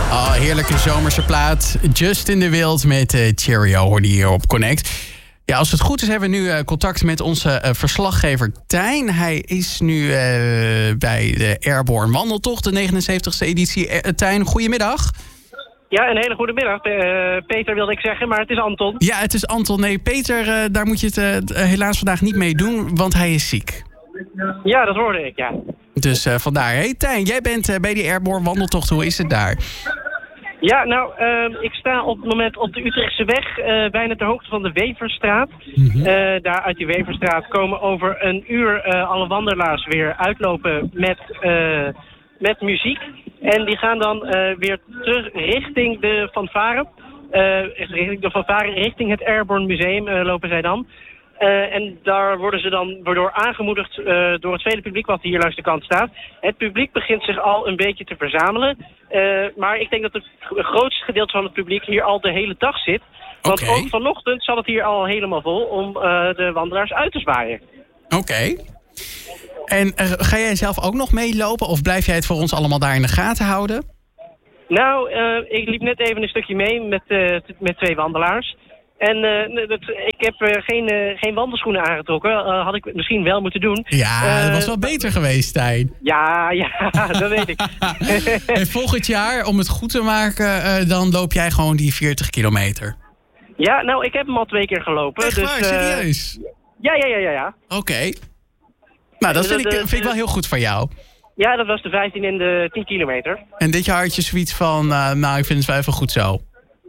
Oh, heerlijke zomerse plaat. Justin de Wild met Cheerio hoorde je hier op Connect. Ja, als het goed is hebben we nu contact met onze verslaggever Tijn. Hij is nu bij de Airborne Wandeltocht, de 79e editie. Tijn, goedemiddag. Ja, een hele goede middag. Peter wilde ik zeggen, maar het is Anton. Ja, het is Anton. Nee, Peter, daar moet je het helaas vandaag niet mee doen, want hij is ziek. Ja, dat hoorde ik, ja. Dus vandaar. Hey Tijn, jij bent bij die Airborne Wandeltocht. Hoe is het daar? Ja, nou, ik sta op het moment op de Utrechtse weg, bijna ter hoogte van de Weverstraat. Daar uit die Weverstraat komen over een uur alle wandelaars weer uitlopen met muziek. En die gaan dan weer terug richting de fanfare. Richting het Airborne Museum lopen zij dan. En daar worden ze dan door aangemoedigd door het vele publiek wat hier langs de kant staat. Het publiek begint zich al een beetje te verzamelen. Maar ik denk dat het grootste gedeelte van het publiek hier al de hele dag zit. Want ook vanochtend zat het hier al helemaal vol om de wandelaars uit te zwaaien. Oké. En ga jij zelf ook nog meelopen of blijf jij het voor ons allemaal daar in de gaten houden? Nou, ik liep net even een stukje mee met twee wandelaars. En ik heb geen wandelschoenen aangetrokken. Had ik misschien wel moeten doen. Ja, dat was wel beter geweest, Tijn. Ja, dat weet ik. En volgend jaar, om het goed te maken, dan loop jij gewoon die 40 kilometer. Ja, nou, ik heb hem al 2 keer gelopen. Echt waar, serieus? Ja. Oké. Nou, dat vind ik wel heel goed van jou. Ja, dat was de 15 en de 10 kilometer. En dit jaar had je zoiets van, nou, ik vind het wel even goed zo.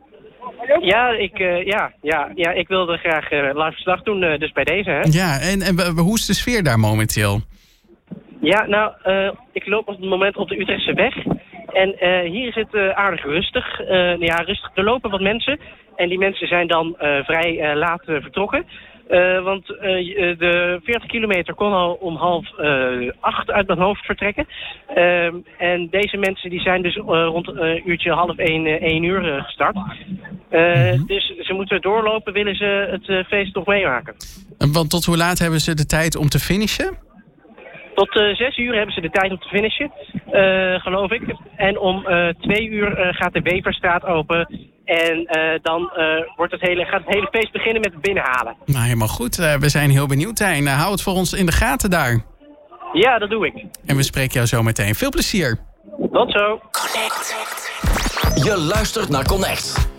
Ja, ik wilde graag live verslag doen, dus bij deze, hè. Ja, en hoe is de sfeer daar momenteel? Ja, nou, ik loop op het moment op de Utrechtse weg. En hier is het aardig rustig. Rustig. Er lopen wat mensen. En die mensen zijn dan vrij laat vertrokken. Want de 40 kilometer kon al om 7:30 uit mijn hoofd vertrekken. En deze mensen die zijn dus rond een uurtje 1 uur gestart. Dus ze moeten doorlopen, willen ze het feest nog meemaken. Want tot hoe laat hebben ze de tijd om te finishen? Tot 6 uur hebben ze de tijd om te finishen, geloof ik. En om 2 uur gaat de Weverstraat open. En dan gaat het hele feest beginnen met het binnenhalen. Nou, helemaal goed. We zijn heel benieuwd, Tijn. Hou het voor ons in de gaten daar. Ja, dat doe ik. En we spreken jou zo meteen. Veel plezier. Tot zo. Connect. Je luistert naar Connect.